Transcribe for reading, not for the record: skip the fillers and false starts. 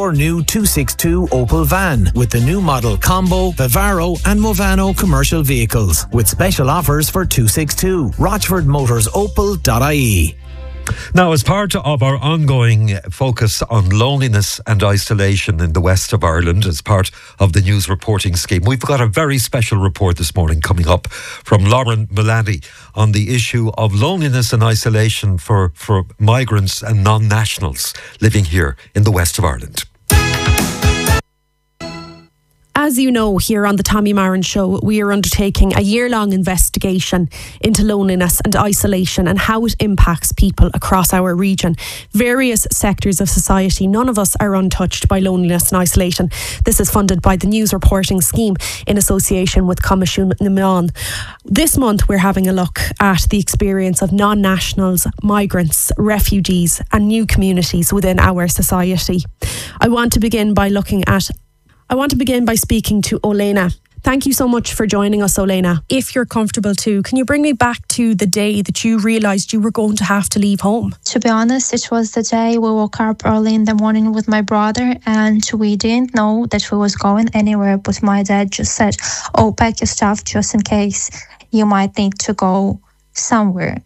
your new 262 Opel van with the new model Combo, Vivaro and Movano commercial vehicles with special offers for 262. RochfordMotorsOpel.ie. Now, as part of our ongoing focus on loneliness and isolation in the west of Ireland, as part of the news reporting scheme, we've got a very special report this morning coming up from Lauren Mullally on the issue of loneliness and isolation for migrants and non-nationals living here in the west of Ireland. As you know, here on the Tommy Marin Show, we are undertaking a year-long investigation into loneliness and isolation and how it impacts people across our region. Various sectors of society, none of us are untouched by loneliness and isolation. This is funded by the News Reporting Scheme in association with Comisiún na Meán. This month, we're having a look at the experience of non-nationals, migrants, refugees and new communities within our society. I want to begin by speaking to Olena. Thank you so much for joining us, Olena. If you're comfortable too, can you bring me back to the day that you realised you were going to have to leave home? To be honest, it was the day we woke up early in the morning with my brother and we didn't know that we was going anywhere, but my dad just said, pack your stuff just in case you might need to go somewhere.